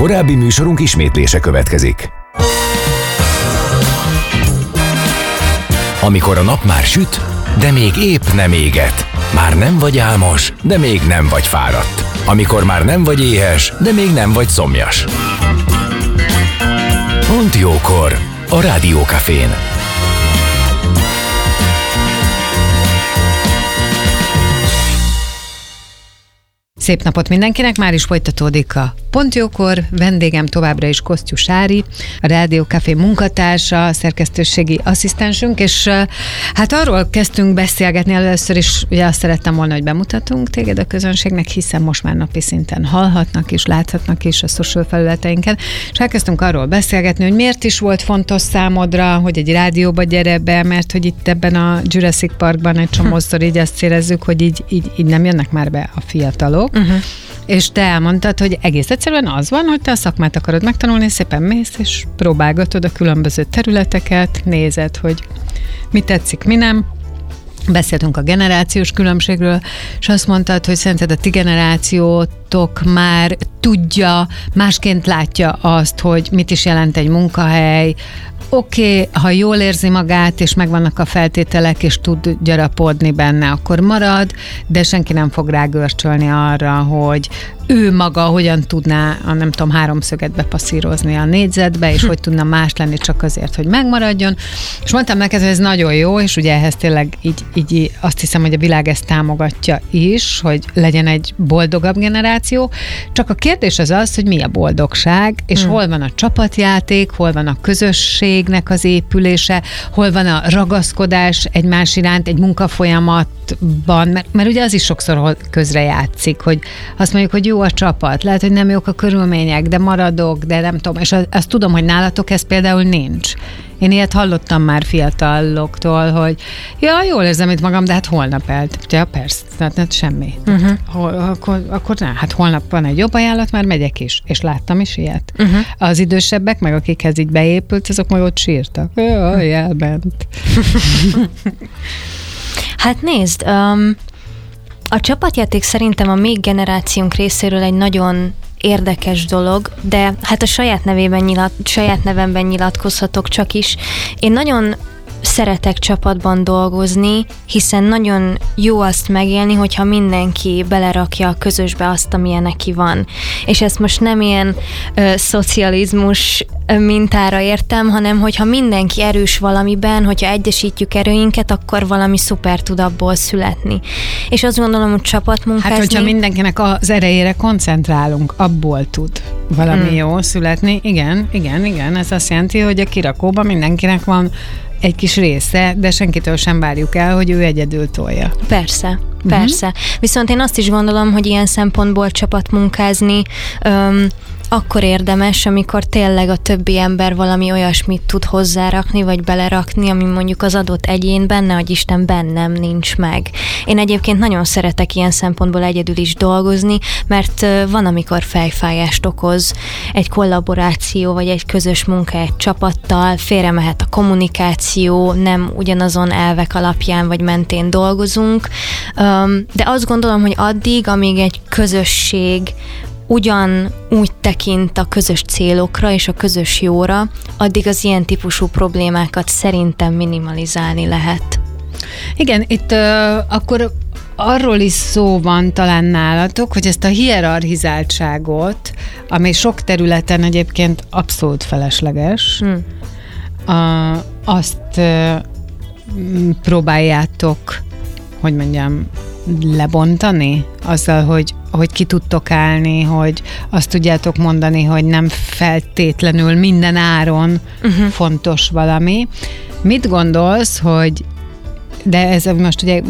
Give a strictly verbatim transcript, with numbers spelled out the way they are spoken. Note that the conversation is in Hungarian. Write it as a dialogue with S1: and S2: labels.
S1: Korábbi műsorunk ismétlése következik. Amikor a nap már süt, de még épp nem éget. Már nem vagy álmos, de még nem vagy fáradt. Amikor már nem vagy éhes, de még nem vagy szomjas. Pont jókor a Rádiókafén.
S2: Szép napot mindenkinek, már is folytatódik a Pont jókor, vendégem továbbra is Kosztyú Sári, a Rádiókafé munkatársa, szerkesztőségi asszisztensünk, és hát arról kezdtünk beszélgetni először is, ugye azt szerettem volna, hogy bemutatunk téged a közönségnek, hiszen most már napi szinten hallhatnak is, láthatnak is a social felületeinken, és elkezdtünk arról beszélgetni, hogy miért is volt fontos számodra, hogy egy rádióba gyere be, mert hogy itt ebben a Jurassic Parkban egy csomószor így azt érezzük, hogy így, így, így nem jönnek már be a fiatalok. Uh-huh. És te elmondtad, hogy egész egyszerűen az van, hogy te a szakmát akarod megtanulni, szépen mész, és próbálgatod a különböző területeket, nézed, hogy mi tetszik, mi nem. Beszéltünk a generációs különbségről, és azt mondtad, hogy szerinted a ti generációtok már tudja, másként látja azt, hogy mit is jelent egy munkahely. Oké, okay, ha jól érzi magát, és megvannak a feltételek, és tud gyarapodni benne, akkor marad, de senki nem fog rágörcsölni arra, hogy ő maga hogyan tudná a nem tudom, háromszöget bepasszírozni a négyzetbe, és hm. hogy tudna más lenni csak azért, hogy megmaradjon. És mondtam neked, hogy ez nagyon jó, és ugye ehhez tényleg így, így azt hiszem, hogy a világ ezt támogatja is, hogy legyen egy boldogabb generáció. Csak a kérdés az az, hogy mi a boldogság, és hm. hol van a csapatjáték, hol van a közösségnek az épülése, hol van a ragaszkodás egymás iránt egy munkafolyamatban, mert, mert ugye az is sokszor közrejátszik, hogy azt mondjuk, hogy jó a csapat, lehet, hogy nem jók a körülmények, de maradok, de nem tudom, és azt tudom, hogy nálatok ez például nincs. Én ilyet hallottam már fiataloktól, hogy ja, jól érzem itt magam, de hát holnap elt. Ja, persze, tehát hát semmi. Uh-huh. Hol, akkor, akkor nem, hát holnap van egy jobb ajánlat, már megyek is, és láttam is ilyet. Uh-huh. Az idősebbek, meg akikhez így beépült, azok meg ott sírtak. Jaj, elbent.
S3: Hát nézd, um, a csapatjáték szerintem a mi generációnk részéről egy nagyon érdekes dolog, de hát a saját nevében nyilat, saját nevemben nyilatkozhatok csak is. Én nagyon szeretek csapatban dolgozni, hiszen nagyon jó azt megélni, hogyha mindenki belerakja a közösbe azt, amilyen neki van. És ezt most nem ilyen ö, szocializmus mintára értem, hanem hogyha mindenki erős valamiben, hogyha egyesítjük erőinket, akkor valami szuper tud abból születni. És azt gondolom, hogy csapatmunkázni...
S2: Hát, hogyha mindenkinek az erejére koncentrálunk, abból tud valami hmm. jó születni. Igen, igen, igen. Ez azt jelenti, hogy a kirakóban mindenkinek van egy kis része, de senkitől sem várjuk el, hogy ő egyedül tolja.
S3: Persze, persze. Uh-huh. Viszont én azt is gondolom, hogy ilyen szempontból csapatmunkázni öm, akkor érdemes, amikor tényleg a többi ember valami olyasmit tud hozzárakni, vagy belerakni, ami mondjuk az adott egyénben, nehogy Isten bennem nincs meg. Én egyébként nagyon szeretek ilyen szempontból egyedül is dolgozni, mert van, amikor fejfájást okoz egy kollaboráció, vagy egy közös munka egy csapattal, félremehet a kommunikáció, nem ugyanazon elvek alapján, vagy mentén dolgozunk, de azt gondolom, hogy addig, amíg egy közösség ugyan úgy tekint a közös célokra és a közös jóra, addig az ilyen típusú problémákat szerintem minimalizálni lehet.
S2: Igen, itt uh, akkor arról is szó van talán nálatok, hogy ezt a hierarchizáltságot, ami sok területen egyébként abszolút felesleges, hmm. uh, azt uh, próbáljátok, hogy mondjam, lebontani azzal, hogy, hogy ki tudtok állni, hogy azt tudjátok mondani, hogy nem feltétlenül minden áron uh-huh. fontos valami. Mit gondolsz, hogy de ez most ugye